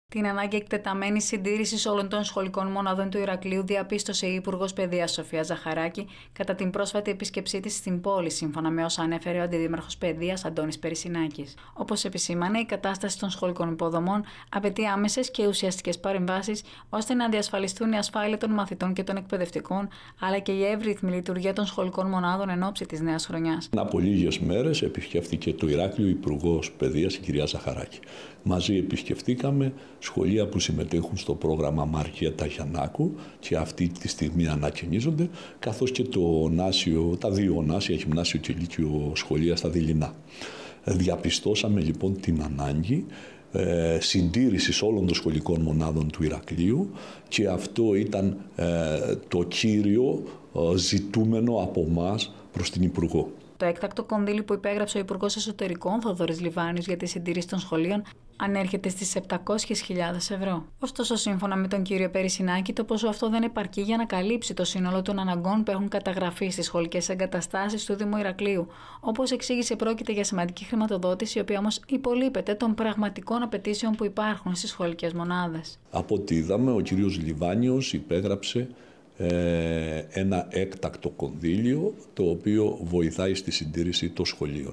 Την ανάγκη εκτεταμένης συντήρησης όλων των σχολικών μονάδων του Ηρακλείου διαπίστωσε η Υπουργός Παιδείας Σοφία Ζαχαράκη κατά την πρόσφατη επίσκεψή της στην πόλη, σύμφωνα με όσα ανέφερε ο Αντιδήμαρχος Παιδείας Αντώνης Περισσινάκης. Όπως επισήμανε, η κατάσταση των σχολικών υποδομών απαιτεί άμεσες και ουσιαστικές παρεμβάσεις ώστε να διασφαλιστούν η ασφάλεια των μαθητών και των εκπαιδευτικών, αλλά και η εύρυθμη λειτουργία των σχολικών μονάδων εν ώψη της νέας χρονιάς. Από λίγες μέρες επισκέφθηκε το Ηράκλειο η Υπουργός Παιδείας, η κυρία Ζαχαράκη. Μαζί επισκεφτήκαμε σχολεία που συμμετέχουν στο πρόγραμμα Μαργία Γιαννάκου και αυτή τη στιγμή ανακαινίζονται, καθώς και τα δύο ονάσια, γυμνάσιο και λύκειο σχολεία στα Δειλινά. Διαπιστώσαμε λοιπόν την ανάγκη συντήρησης όλων των σχολικών μονάδων του Ηρακλείου και αυτό ήταν το κύριο ζητούμενο από εμάς προς την Υπουργό. Το έκτακτο κονδύλι που υπέγραψε ο Υπουργός Εσωτερικών Θοδωρής Λιβάνιος για τη συντήρηση των σχολείων ανέρχεται στις 700.000 ευρώ. Ωστόσο, σύμφωνα με τον κύριο Περισσινάκη, το ποσό αυτό δεν επαρκεί για να καλύψει το σύνολο των αναγκών που έχουν καταγραφεί στις σχολικές εγκαταστάσεις του Δήμου Ηρακλείου. Όπως εξήγησε, πρόκειται για σημαντική χρηματοδότηση, η οποία όμως υπολείπεται των πραγματικών απαιτήσεων που υπάρχουν στις σχολικές μονάδες. Από ό,τι είδαμε, ο κύριος Λιβάνιος υπέγραψε ένα έκτακτο κονδύλιο το οποίο βοηθάει στη συντήρηση των σχολείων,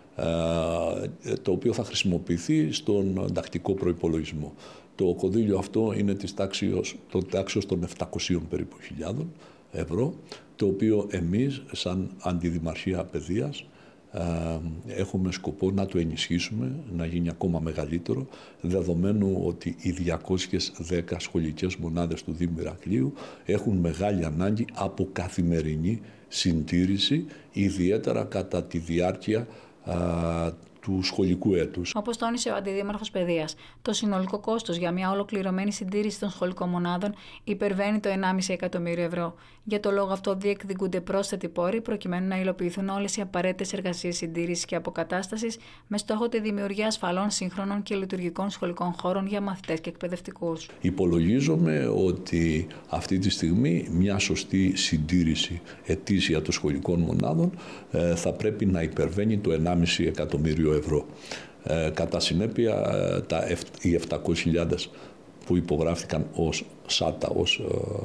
το οποίο θα χρησιμοποιηθεί στον τακτικό προϋπολογισμό. Το κονδύλιο αυτό είναι της τάξης των 700 περίπου χιλιάδων ευρώ, το οποίο εμείς σαν Αντιδημαρχία Παιδείας έχουμε σκοπό να το ενισχύσουμε, να γίνει ακόμα μεγαλύτερο, δεδομένου ότι οι 210 σχολικές μονάδες του Δήμου Ηρακλείου έχουν μεγάλη ανάγκη από καθημερινή συντήρηση, ιδιαίτερα κατά τη διάρκεια του σχολικού έτους. Όπως τόνισε ο Αντιδήμαρχος Παιδείας, το συνολικό κόστος για μια ολοκληρωμένη συντήρηση των σχολικών μονάδων υπερβαίνει το 1,5 εκατομμύριο ευρώ. Για το λόγο αυτό διεκδικούνται πρόσθετοι πόροι προκειμένου να υλοποιηθούν όλες οι απαραίτητες εργασίες συντήρησης και αποκατάστασης με στόχο τη δημιουργία ασφαλών, σύγχρονων και λειτουργικών σχολικών χώρων για μαθητές και εκπαιδευτικούς. Υπολογίζουμε ότι αυτή τη στιγμή μια σωστή συντήρηση ετήσια των σχολικών μονάδων θα πρέπει να υπερβαίνει το 1,5 εκατομμύριο ευρώ. Κατά συνέπεια, οι 700.000 που υπογράφηκαν ως ΣΑΤΑ, ως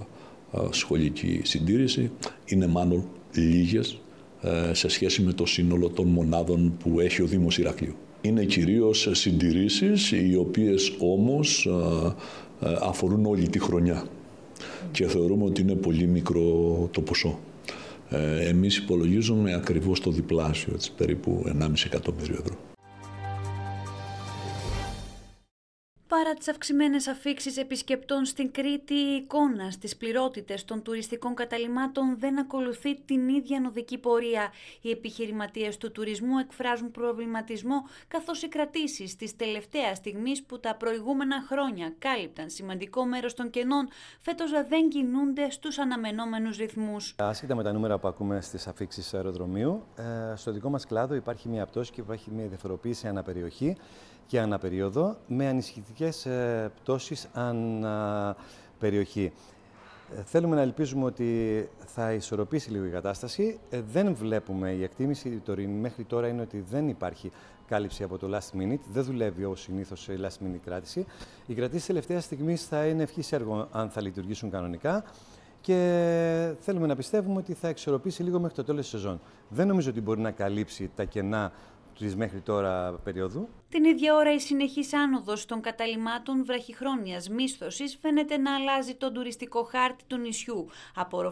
σχολική συντήρηση, είναι μάλλον λίγες σε σχέση με το σύνολο των μονάδων που έχει ο Δήμος Ηρακλείου. Είναι κυρίως συντηρήσεις, οι οποίες όμως αφορούν όλη τη χρονιά και θεωρούμε ότι είναι πολύ μικρό το ποσό. Εμείς υπολογίζουμε ακριβώς το διπλάσιο, περίπου 1,5 εκατομμύριο ευρώ. Παρά τις αυξημένες αφίξεις επισκεπτών στην Κρήτη, η εικόνα στις πληρότητες των τουριστικών καταλυμάτων δεν ακολουθεί την ίδια νοδική πορεία. Οι επιχειρηματίες του τουρισμού εκφράζουν προβληματισμό, καθώς οι κρατήσεις της τελευταίας στιγμής που τα προηγούμενα χρόνια κάλυπταν σημαντικό μέρος των κενών, φέτος δεν κινούνται στους αναμενόμενους ρυθμούς. Άσχετα με τα νούμερα που ακούμε στις αφίξεις αεροδρομίου, στο δικό μας κλάδο υπάρχει μια πτώση και υπάρχει μια διαφοροποίηση αναπεριοχή και αναπερίοδο με ανησυχητικές πτώσεις ανά περιοχή. Θέλουμε να ελπίζουμε ότι θα ισορροπήσει λίγο η κατάσταση. Δεν βλέπουμε, η εκτίμηση μέχρι τώρα είναι ότι δεν υπάρχει κάλυψη από το last minute, δεν δουλεύει ως συνήθως η last minute κράτηση. Οι κρατήσεις τελευταίας στιγμής θα είναι ευχής έργο αν θα λειτουργήσουν κανονικά και θέλουμε να πιστεύουμε ότι θα εξορροπήσει λίγο μέχρι το τέλος της σεζόν. Δεν νομίζω ότι μπορεί να καλύψει τα κενά της μέχρι τώρα περίοδου. Την ίδια ώρα η συνεχής άνοδος των καταλυμάτων βραχυχρόνιας μίσθωσης φαίνεται να αλλάζει τον τουριστικό χάρτη του νησιού,